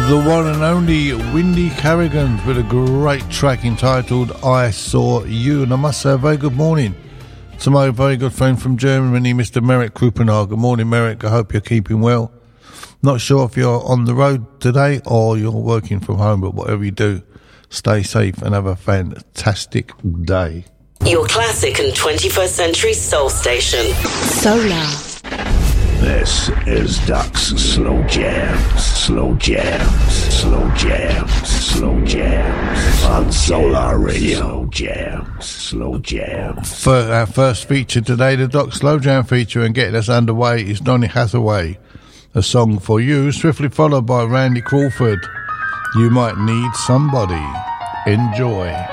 The one and only Windy Carrigan with a great track entitled I Saw You. And I must say a very good morning to my very good friend from Germany, Mr. Merrick Krupenaar. Good morning, Merrick. I hope you're keeping well. Not sure if you're on the road today or you're working from home, but whatever you do, stay safe and have a fantastic day. Your classic and 21st century soul station. Solar. This is Duck's Slow Jams, Slow Jams, Slow Jams, Slow Jams on Solar Radio. Slow Jams, Slow Jams. For our first feature today, the Duck Slow Jam feature, and getting us underway is Donny Hathaway, A Song for You, swiftly followed by Randy Crawford, You Might Need Somebody. Enjoy.